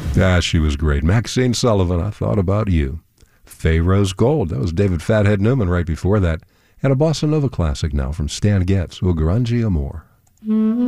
Ah, she was great. Maxine Sullivan, I Thought About You. Pharaoh's Gold, that was David Fathead Newman right before that. And a bossa nova classic now from Stan Getz, O Grande Amor.